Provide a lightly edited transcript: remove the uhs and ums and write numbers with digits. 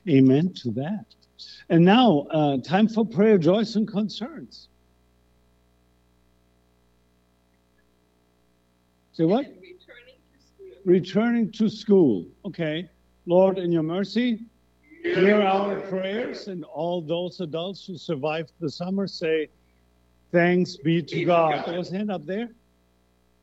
Amen to that. And now, time for prayer, joys, and concerns. Say what? Returning to school. Okay. Lord, in your mercy, hear our prayers, and all those adults who survived the summer say, thanks be to God. There was a hand up there.